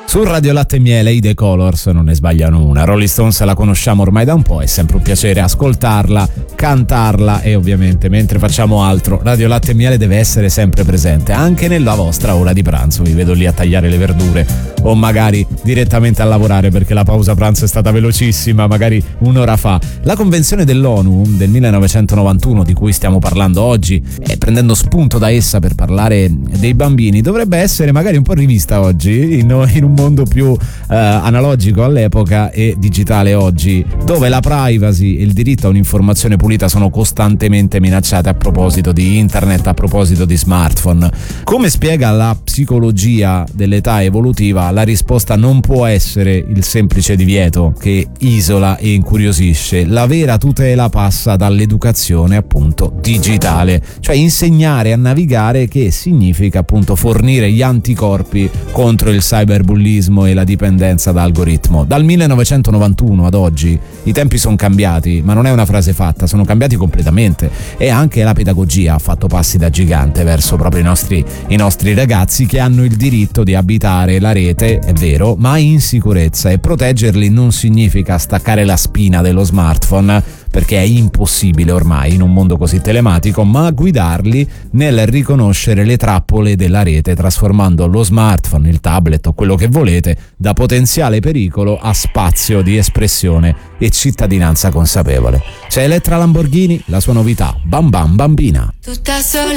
Su Radio Latte e Miele i The Colors non ne sbagliano una. Rolling Stones la conosciamo ormai da un po', è sempre un piacere ascoltarla, cantarla e ovviamente mentre facciamo altro Radio Latte e Miele deve essere sempre presente anche nella vostra ora di pranzo. Vi vedo lì a tagliare le verdure o magari direttamente a lavorare perché la pausa pranzo è stata velocissima, magari un'ora fa. La Convenzione dell'ONU del 1991 di cui stiamo parlando oggi e prendendo spunto da essa per parlare dei bambini dovrebbe essere magari un po' rivista oggi in un mondo più analogico all'epoca e digitale oggi, dove la privacy e il diritto a un'informazione pulita sono costantemente minacciate a proposito di internet, a proposito di smartphone. Come spiega la psicologia dell'età evolutiva, la risposta non può essere il semplice divieto che isola e incuriosisce. La vera tutela passa dall'educazione appunto digitale, cioè insegnare a navigare, che significa appunto fornire gli anticorpi contro il cyberbullismo e la dipendenza da algoritmo. Dal 1991 ad oggi i tempi sono cambiati, ma non è una frase fatta, sono cambiati completamente e anche la pedagogia ha fatto passi da gigante verso proprio i nostri ragazzi che hanno il diritto di abitare la rete, è vero, ma in sicurezza, e proteggerli non significa staccare la spina dello smartphone perché è impossibile ormai in un mondo così telematico, ma guidarli nel riconoscere le trappole della rete, trasformando lo smartphone, il tablet o quello che volete da potenziale pericolo a spazio di espressione e cittadinanza consapevole. C'è Elettra Lamborghini, la sua novità Bam Bam Bambina. Tutta sola